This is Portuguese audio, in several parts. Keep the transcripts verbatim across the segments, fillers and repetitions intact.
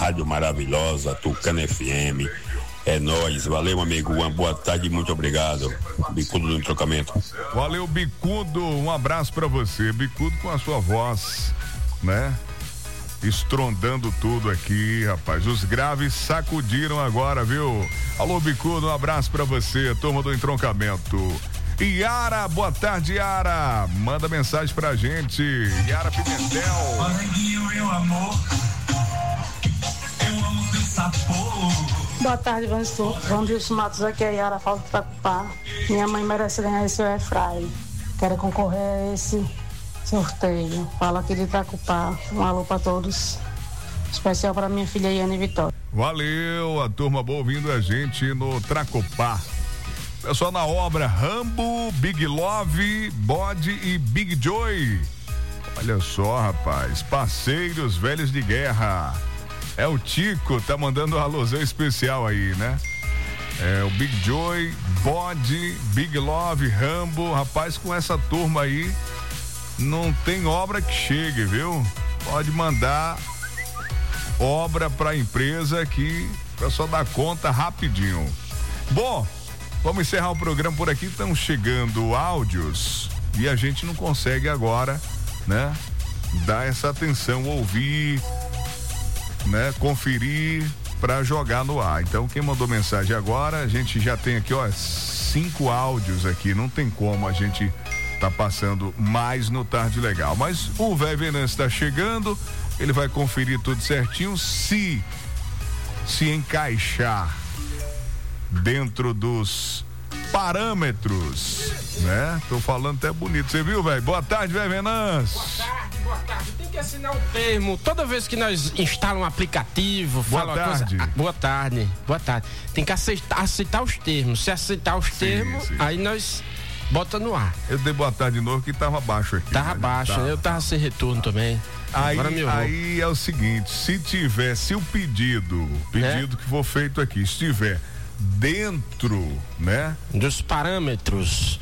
rádio maravilhosa, Tucano F M. É nóis, valeu, amigo, uma boa tarde e muito obrigado. Bicudo do Trocamento. Valeu, Bicudo, um abraço pra você. Bicudo com a sua voz, né? Estrondando tudo aqui, rapaz. Os graves sacudiram agora, viu? Alô, Bicudo, um abraço pra você, turma do Entroncamento. Yara, boa tarde, Yara. Manda mensagem pra gente. Yara Pimentel. Meu amor, eu amo teu sabor. Boa tarde, Vandilson Matos, aqui é Yara, falta pra culpar. Minha mãe merece ganhar esse airfryer. Quero concorrer a esse sorteio. Fala aqui de Itacupá. Um alô pra todos. Especial pra minha filha Iane Vitória. Valeu, a turma boa ouvindo a gente no Tracopá. Pessoal na obra, Rambo, Big Love, Bode e Big Joy. Olha só, rapaz, parceiros velhos de guerra. É o Tico, tá mandando um alusão especial aí, né? É o Big Joy, Bode, Big Love, Rambo. Rapaz, com essa turma aí, não tem obra que chegue, viu? Pode mandar obra pra empresa que o pessoal dá conta rapidinho. Bom, vamos encerrar o programa por aqui. Estão chegando áudios e a gente não consegue agora, né? Dar essa atenção, ouvir, né? Conferir para jogar no ar. Então, quem mandou mensagem agora, a gente já tem aqui, ó, cinco áudios aqui. Não tem como a gente tá passando mais no Tarde Legal. Mas o velho Venâncio está chegando, ele vai conferir tudo certinho. Se se encaixar dentro dos parâmetros, né? Tô falando até bonito. Você viu, velho? Boa tarde, velho Venâncio. Boa tarde, boa tarde. Tem que assinar um termo. Toda vez que nós instalamos um aplicativo, boa fala tarde. Uma coisa. Ah, boa tarde, boa tarde. Tem que aceitar, aceitar os termos. Se aceitar os sim, termos, sim. Aí nós bota no ar. Eu dei boa tarde de novo que tava baixo aqui. Tava baixo, tá, eu tava sem retorno tá. também. Aí, aí é o seguinte, se tiver, se o pedido, pedido é? que for feito aqui, estiver dentro, né? Dos parâmetros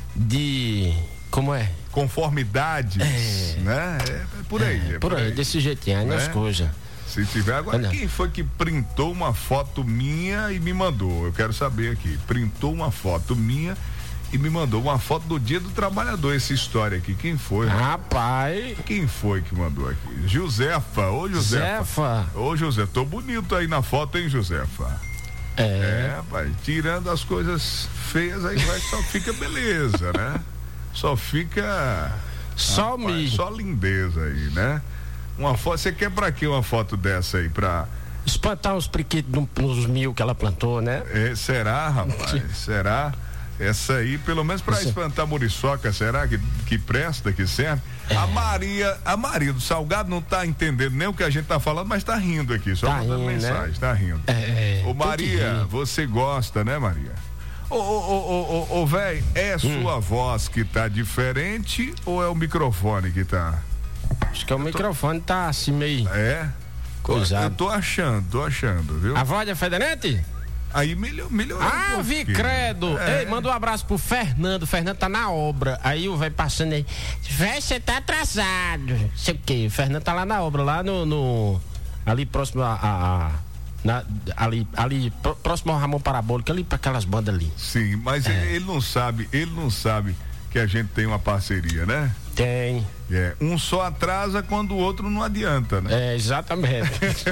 de, como é? Conformidades, é. né? É, é por aí. É, é por, por aí, aí, desse jeitinho, aí né? Nas coisas. Se tiver, agora é, quem foi que printou uma foto minha e me mandou? Eu quero saber aqui, printou uma foto minha e me mandou uma foto do Dia do Trabalhador, essa história aqui, quem foi? Rapaz, quem foi que mandou aqui? Josefa, ô Josefa. Josefa. Ô José, tô bonito aí na foto, hein, Josefa? É. É, rapaz, tirando as coisas feias aí vai, só fica beleza, né? Só fica só rapaz, só lindeza aí, né? Uma foto, você quer pra quê uma foto dessa aí? Pra espantar os priquitos nos mil que ela plantou, né? É, será, rapaz? Será? Essa aí, pelo menos pra Isso. espantar a muriçoca, será que, que presta, que serve? É. A Maria, a Maria do Salgado não tá entendendo nem o que a gente tá falando, mas tá rindo aqui, só tá mandando rindo, mensagem, né? tá rindo. É, Ô Maria, você gosta, né, Maria? Ô, ô, ô, ô, ô, velho, é hum. sua voz que tá diferente ou é o microfone que tá? Acho que é o Eu microfone tô... tá assim meio... É? Coisado. Eu tô achando, tô achando, viu? A voz é federante? Aí melhor, melhorou. Ah, um vi, credo. É. Ei, manda um abraço pro Fernando. O Fernando tá na obra. Aí o velho passando aí. Véi, você tá atrasado. Sei o quê. O Fernando tá lá na obra, lá no. no ali próximo a. a, a na, ali, ali próximo ao Ramon Parabólico, ali pra aquelas bandas ali. Sim, mas é. ele, ele não sabe, ele não sabe que a gente tem uma parceria, né? Tem. É, um só atrasa quando o outro não adianta, né? É, exatamente.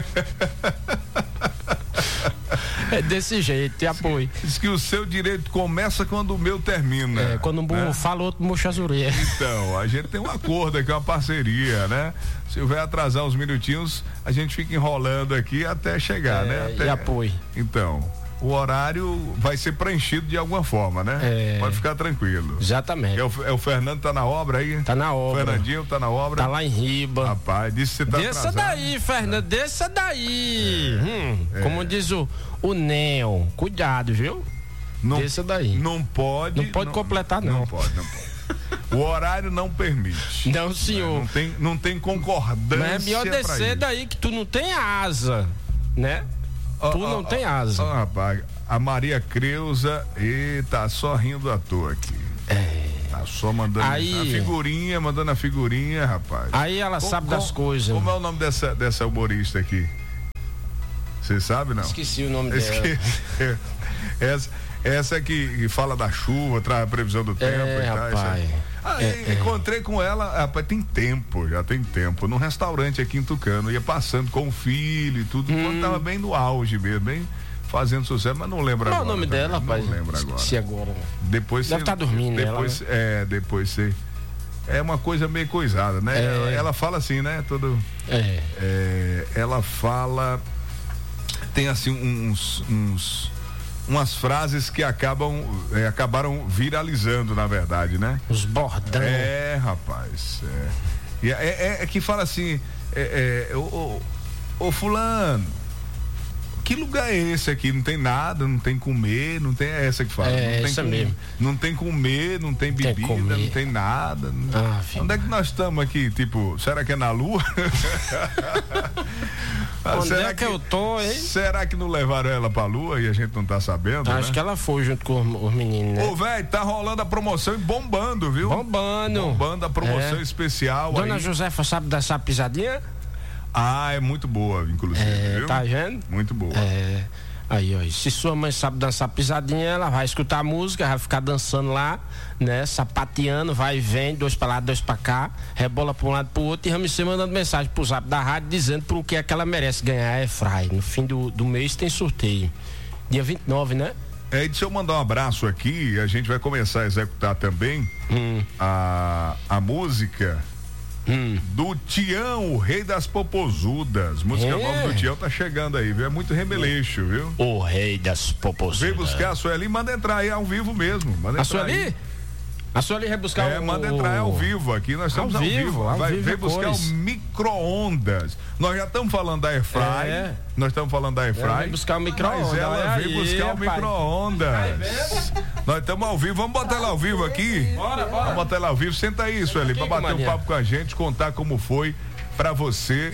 É desse jeito, te apoio. Diz que o seu direito começa quando o meu termina. É, quando um burro né? fala, o outro murcha as orelhas. Então, a gente tem um acordo aqui, uma parceria, né? Se eu vai atrasar uns minutinhos, a gente fica enrolando aqui até chegar, é, né? Até... E apoio. Então, o horário vai ser preenchido de alguma forma, né? É... Pode ficar tranquilo. Exatamente. É o, é o Fernando tá na obra aí? Tá na obra. O Fernandinho tá na obra? Tá lá em Riba. Rapaz, disse que você tá Desça atrasado. daí, Fernando, é. desça daí. É. Hum, é. Como diz o, o Neo, cuidado, viu? Não, desça daí. Não pode. Não pode não, completar, não. Não pode, não pode. O horário não permite. Não, senhor. Não tem, não tem concordância. Mas é melhor descer daí que tu não tem asa, né? Oh, tu oh, não oh, tem asa. Oh, rapaz, a Maria Creuza, e tá só rindo à toa aqui. É. Tá só mandando aí, a figurinha, mandando a figurinha, rapaz. Aí ela como, sabe como, das coisas. Como é o nome dessa, dessa humorista aqui? Você sabe, não? Esqueci o nome Esque... dela. essa, essa que fala da chuva, traz a previsão do tempo é, e tal. Rapaz. Ah, é, encontrei é. com ela, rapaz, tem tempo, já tem tempo, num restaurante aqui em Tucano, ia passando com o filho e tudo, hum. quando tava bem no auge mesmo, bem fazendo sucesso, mas não lembro Qual agora. Qual o nome também, dela, rapaz? Não lembro agora. Esqueci agora. Depois Deve estar tá dormindo depois, ela, né? É, depois você... É uma coisa meio coisada, né? É. Ela, ela fala assim, né? Todo, é. É, ela fala... Tem assim uns... uns umas frases que acabam é, acabaram viralizando, na verdade, né? Os bordão. É, rapaz. É, e é, é, é que fala assim, é, é, ô, ô, ô fulano, que lugar é esse aqui? Não tem nada, não tem comer, não tem é essa que fala. É, não tem essa com, mesmo. Não tem comer, não tem bebida, tem não tem nada. Ah, onde é que nós estamos aqui? Tipo, será que é na Lua? Onde será é que, que eu tô, hein? Será que não levaram ela pra Lua e a gente não tá sabendo? Acho né? que ela foi junto com os, os meninos, né? Ô, velho, tá rolando a promoção e bombando, viu? Bombando. Bombando a promoção é. especial. Dona aí. Josefa sabe dessa pisadinha? Ah, é muito boa, inclusive. É, viu? tá vendo? Muito boa. É. Aí, ó, se sua mãe sabe dançar pisadinha, ela vai escutar a música, vai ficar dançando lá, né? Sapateando, vai e vem, dois pra lá, dois pra cá, rebola pra um lado pro outro e Ramicê mandando mensagem pro zap da rádio dizendo por que é que ela merece ganhar a Airfry. No fim do, do mês tem sorteio. Dia vinte e nove, né? É, e deixa eu mandar um abraço aqui, a gente vai começar a executar também hum. a, a música. Hum. Do Tião, o rei das popozudas. Música é. nova do Tião tá chegando aí, viu? É muito remeleixo, viu? O rei das popozudas. Vem buscar a Sueli, manda entrar aí ao vivo mesmo. Manda a entrar Sueli? Aí. A Sueli vai buscar é, o... manda entrar ao vivo aqui, nós estamos ao, ao vivo. vivo. Ao vai vivo vem buscar depois. o micro-ondas. Nós já estamos falando da Airfry. É. Nós estamos falando da Airfry. Vem buscar o micro-ondas. Mas ela vem buscar o micro-ondas. Nós estamos ao vivo, vamos botar ela ao vivo aqui. Bora, bora. Vamos botar ela ao vivo. Senta aí, Sueli, para bater um papo com a gente, contar como foi para você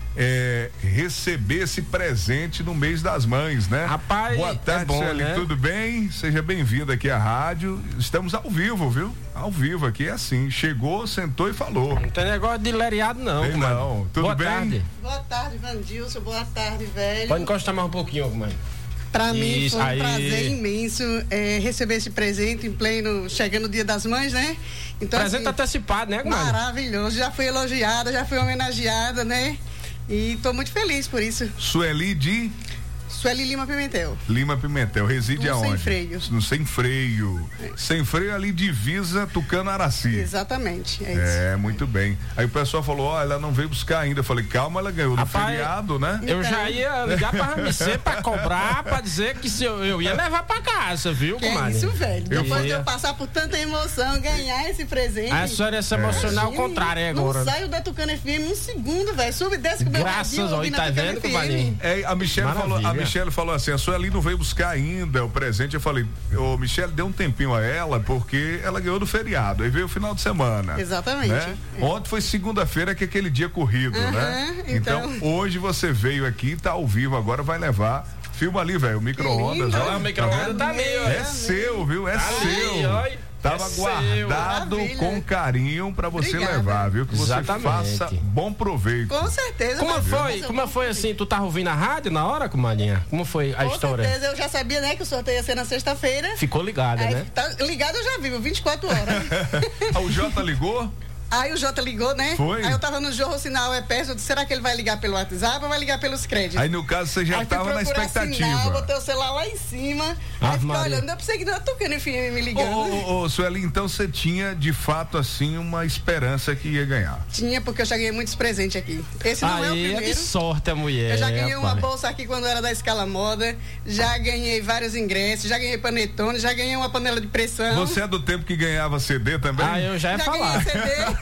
é, receber esse presente no mês das mães, né? Rapaz, boa tarde, é bom, Sueli, né? tudo bem? Seja bem-vindo aqui à rádio. Estamos ao vivo, viu? Ao vivo aqui é assim, chegou, sentou e falou. Não tem negócio de leriado não, tem não. Tudo boa bem? Tarde. Boa tarde, Vandilson, boa tarde, velho. Pode encostar mais um pouquinho, mãe. Para mim Isso, foi um aí. prazer imenso é, receber esse presente em pleno, chegando o Dia das Mães, né? Então, presente assim, antecipado, né, comadre? Maravilhoso, já fui elogiada, já fui homenageada, né? E tô muito feliz por isso. Sueli de... Sueli Lima Pimentel. Lima Pimentel, reside no aonde? Sem Freio. No Sem Freio. É. Sem Freio ali divisa Tucano-Araci. Exatamente, é isso. É, muito bem. Aí o pessoal falou, ó, oh, ela não veio buscar ainda. Eu falei, calma, ela ganhou no Rapaz, feriado, né? Eu então... já ia ligar pra Ramicê pra cobrar, pra dizer que se eu, eu ia levar pra casa, viu, que comadre? É isso, velho. Eu Depois ia... de eu passar por tanta emoção, ganhar esse presente. A senhora ia se emocionar ao contrário agora. Não saio da Tucano F M um segundo, velho. Sube e desce com o meu Graças a Deus, tá vendo, comadre? É, a Michelle falou, a Michelle falou assim, a Sueli não veio buscar ainda o presente. Eu falei, ô Michelle, deu um tempinho a ela, porque ela ganhou do feriado. Aí veio o final de semana. Exatamente. Né? É. Ontem foi segunda-feira, que é aquele dia corrido, uhum, né? Então... então, hoje você veio aqui, tá ao vivo, agora vai levar. Filma ali, velho, o micro-ondas. Olha, o micro-ondas tá ali, ó. É seu, viu? É tá seu. Ali, ó. Tava é guardado seu. com carinho pra você Obrigada. levar, viu? Que você Exatamente. faça bom proveito. Com certeza. Como foi? Como foi assim? Tu tava ouvindo a rádio na hora, comadinha? Como foi a com história? Com certeza, eu já sabia, né, que o sorteio ia ser na sexta-feira. Ficou ligada, Aí, né? Tá ligado, eu já vi, vinte e quatro horas. O Jota ligou? Aí o Jota ligou, né? Foi? Aí eu tava no jorro, o sinal é perto. Eu disse, será que ele vai ligar pelo WhatsApp ou vai ligar pelos créditos? Aí no caso você já aí tava na expectativa. Sinal, botei o celular lá em cima. Ah, aí fiquei Maria. olhando, eu pensei que não ia tocando F M me ligando. Ô, ô, ô, Sueli, então você tinha de fato assim uma esperança que ia ganhar? Tinha, porque eu já ganhei muitos presentes aqui. Esse não aí, é o primeiro. É de sorte a mulher. Eu já ganhei uma rapaz. bolsa aqui quando era da Escala Moda, já ganhei vários ingressos, já ganhei panetone, já ganhei uma panela de pressão. Você é do tempo que ganhava C D também? Ah, eu já ia já falar. ganhei C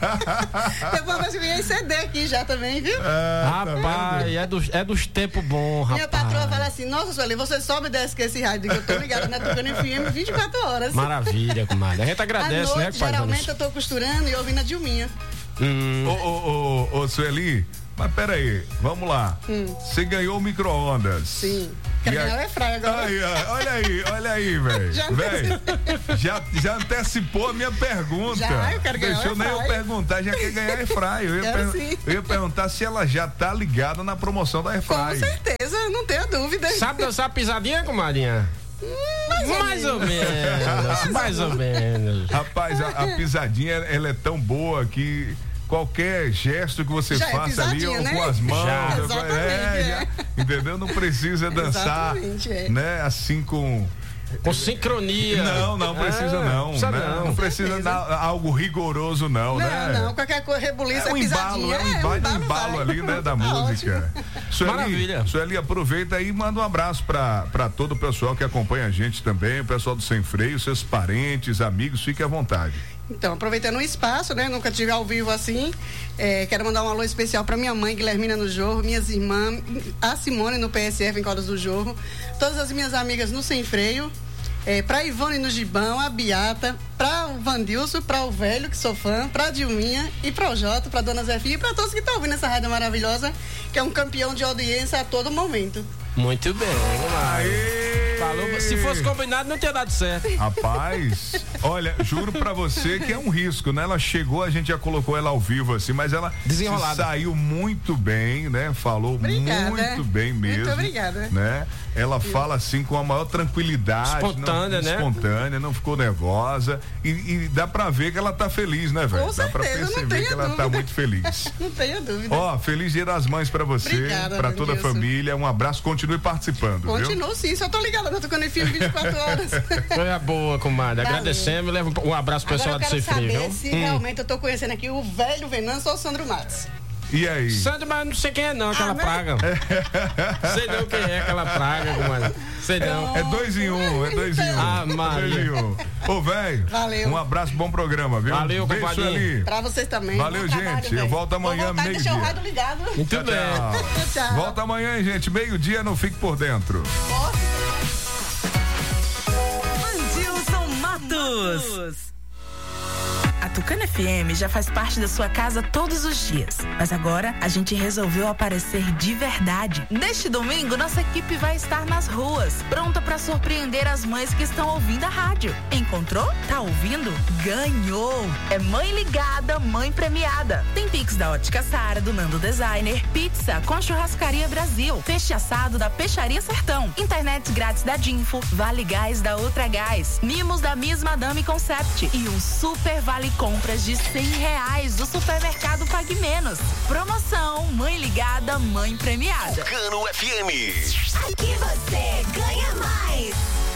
D. Depois eu ganhei C D aqui já também, viu? Ah, rapaz, tá é, dos, é dos tempos bons, rapaz. Minha patroa fala assim, nossa, Sueli, você sobe e desce com esse rádio, que eu tô ligada na Tucano F M vinte e quatro horas. Maravilha, comadre. A gente agradece, à noite, né, pai? geralmente eu tô costurando e ouvindo a Dilminha. Hum. Ô, ô, ô, ô, Sueli, mas peraí, vamos lá. Hum. Você ganhou o micro-ondas. Sim. Quero ganhar o airfryer agora. Aí, olha aí, olha aí, velho. Já, já, já antecipou a minha pergunta. Já, eu quero ganhar Deixou nem eu perguntar, já quer ganhar airfryer. Eu, ia per... eu ia perguntar se ela já tá ligada na promoção da airfryer. Com certeza, não tenho dúvida. Sabe dançar pisadinha, comadinha? Mais, mais ou menos, mais ou menos. Rapaz, a, a pisadinha, ela é tão boa que qualquer gesto que você já faça é ali, ou né? com as mãos, já. Eu, Exatamente, é, é. Já, entendeu? Não precisa dançar, é. né? Assim com... Com sincronia. Não, não precisa ah, não. Precisa né? não. Não precisa dar algo rigoroso não, não né? Não, qualquer coisa, rebuliça, é um embalo, é um embalo, é um embalo ali, né, da música. Sueli, Maravilha. Sueli, aproveita aí e manda um abraço pra, pra todo o pessoal que acompanha a gente também, o pessoal do Sem Freio, seus parentes, amigos, fique à vontade. Então, aproveitando o espaço, né? Nunca tive ao vivo assim. É, quero mandar um alô especial para minha mãe, Guilhermina no Jorro, minhas irmãs, a Simone no P S F em Caldas do Jorro, todas as minhas amigas no Sem Freio, é, para Ivone no Gibão, a Beata, para o Vandilson, para o Velho, que sou fã, para a Dilminha e para o Jota, para a Dona Zefinha e para todos que estão ouvindo essa rádio maravilhosa, que é um campeão de audiência a todo momento. Muito bem, falou. Se fosse combinado, não teria dado certo. Rapaz, olha, juro pra você que é um risco, né? Ela chegou, a gente já colocou ela ao vivo assim, mas ela saiu muito bem, né? Falou obrigada. muito bem mesmo. Muito obrigada. Né? Ela fala assim com a maior tranquilidade. Espontânea, não, né? Espontânea, não ficou nervosa. E, e dá pra ver que ela tá feliz, né, velho? Com dá pra certeza, perceber que ela dúvida. tá muito feliz. Não tenho dúvida. Ó, feliz Dia das Mães pra você, Obrigada, pra toda a Vandilson. família. Um abraço, continue participando. Continuo sim, só tô ligada, não tô com filme vinte e quatro horas. Foi boa, comadre. Agradecemos e leva um abraço pro pessoal do Sem Freio. Eu quero saber se hum. realmente eu tô conhecendo aqui o velho Venâncio ou o Sandro Matos. E aí? Sandro, mas não sei quem é não, aquela ah, praga. Sei não quem é aquela praga, comadre. Sei não. É dois em um, é dois em um. Ah, Maria. Um. Ô, velho. Valeu. Um abraço, bom programa, viu? Valeu, compadre. Pra vocês também. Valeu, gente. Trabalho, eu volto amanhã, meio-dia. Deixa o rádio ligado. Muito tchau, bem. Tchau. Tchau. Volta amanhã, gente. Meio-dia, não fique por dentro. Vandilson Matos. A Tucano F M já faz parte da sua casa todos os dias, mas agora a gente resolveu aparecer de verdade. Neste domingo, nossa equipe vai estar nas ruas, pronta para surpreender as mães que estão ouvindo a rádio. Encontrou? Tá ouvindo? Ganhou! É mãe ligada, mãe premiada. Tem Pix da Ótica Sara, do Nando Designer, pizza com Churrascaria Brasil, peixe assado da Peixaria Sertão, internet grátis da Dinfo, Vale Gás da Outra Gás, mimos da Miss Madame Concept e um super vale compras de cem reais do supermercado Pague Menos. Promoção Mãe Ligada, Mãe Premiada. Tucano F M. Aqui você ganha mais.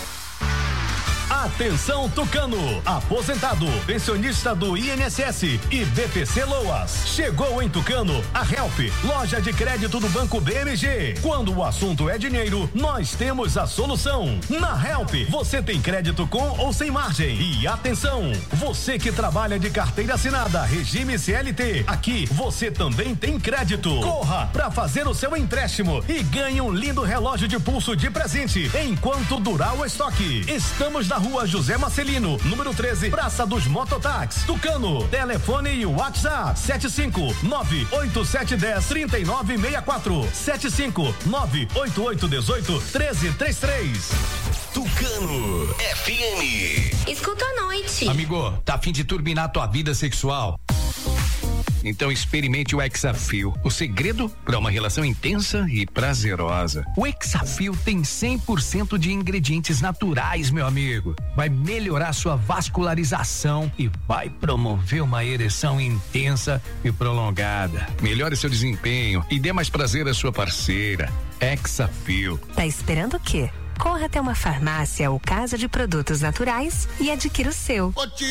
Atenção Tucano, aposentado, pensionista do I N S S e B P C Loas. Chegou em Tucano a Help, loja de crédito do Banco B M G. Quando o assunto é dinheiro, nós temos a solução. Na Help, você tem crédito com ou sem margem. E atenção, você que trabalha de carteira assinada, regime C L T, aqui você também tem crédito. Corra para fazer o seu empréstimo e ganhe um lindo relógio de pulso de presente enquanto durar o estoque. Estamos na Rua José Marcelino, número treze, Praça dos Mototáxis, Tucano. Telefone e WhatsApp sete cinco nove oito sete um zero três nove seis quatro sete cinco nove oito oito um oito um três três três. Tucano F M. Escuta a noite. Amigo, tá a fim de turbinar tua vida sexual? Então experimente o Hexafil, o segredo para uma relação intensa e prazerosa. O Hexafil tem cem por cento de ingredientes naturais, meu amigo. Vai melhorar sua vascularização e vai promover uma ereção intensa e prolongada. Melhore seu desempenho e dê mais prazer à sua parceira. Hexafil. Tá esperando o quê? Corra até uma farmácia ou casa de produtos naturais e adquira o seu.